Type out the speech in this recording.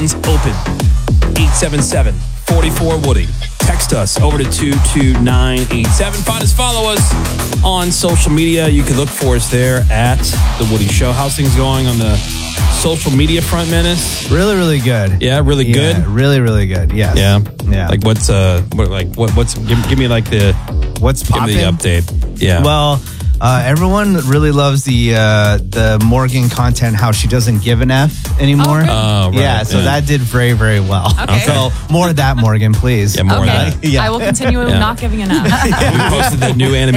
Open 877-44-WOODY. Text us over to 22987. Find us, follow us on social media. You can look for us there at The Woody Show. How's things going on the social media front, Menace? Really, really good. Yeah, really good? Really, really good, yes. Yeah? Like what's, give me like the... What's popping? Give me the update. Yeah. Well, everyone really loves the Morgan content, how she doesn't give an F anymore. Oh, right. Yeah, so that did very, very well. Okay. So more of that, Morgan, please. Yeah, more of that. I will continue not giving enough. We posted the new animated